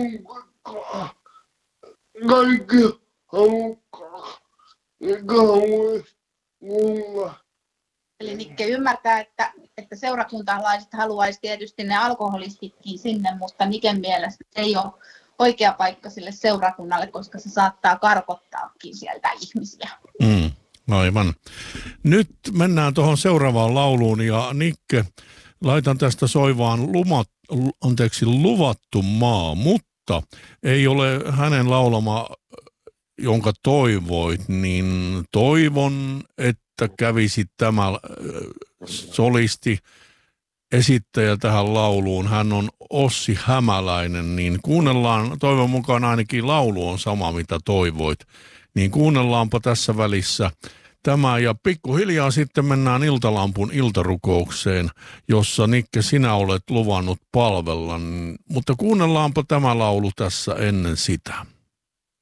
kaikki halukkaat ja kauheasti mulla. Eli Nikke ymmärtää, että seurakuntalaiset haluaisi tietysti ne alkoholistitkin sinne, mutta Niken mielestä ei ole oikea paikka sille seurakunnalle, koska se saattaa karkottaakin sieltä ihmisiä. Aivan. Nyt mennään tuohon seuraavaan lauluun ja Nikke, laitan tästä soivaan luvattu maa, mutta ei ole hänen laulama, jonka toivoit, niin toivon, että kävisi tämä solisti esittäjä tähän lauluun. Hän on Ossi Hämäläinen, niin kuunnellaan, toivon mukaan ainakin laulu on sama, mitä toivoit. Niin kuunnellaanpa tässä välissä tämä ja pikkuhiljaa sitten mennään Iltalampun iltarukoukseen, jossa Nikke sinä olet luvannut palvella. Mutta kuunnellaanpa tämä laulu tässä ennen sitä.